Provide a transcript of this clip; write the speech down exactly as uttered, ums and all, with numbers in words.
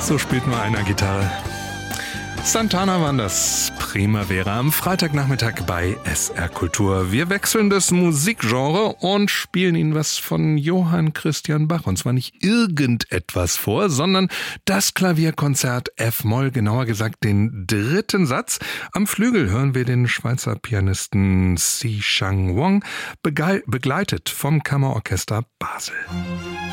So spielt nur einer Gitarre. Santana waren das. Primavera am Freitagnachmittag bei S R Kultur. Wir wechseln das Musikgenre und spielen Ihnen was von Johann Christian Bach. Und zwar nicht irgendetwas vor, sondern das Klavierkonzert F-Moll, genauer gesagt den dritten Satz. Am Flügel hören wir den Schweizer Pianisten Si Chang Wong, begleitet vom Kammerorchester Basel.